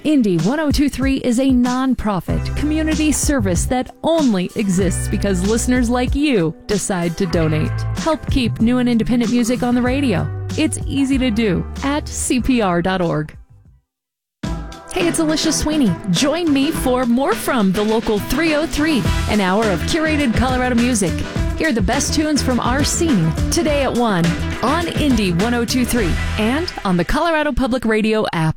Indie 1023 is a non-profit community service that only exists because listeners like you decide to donate. Help keep new and independent music on the radio. It's easy to do at CPR.org. Hey, it's Alicia Sweeney. Join me for More From the Local 303, an hour of curated Colorado music. Hear the best tunes from our scene today at 1 on Indie 1023 and on the Colorado Public Radio app.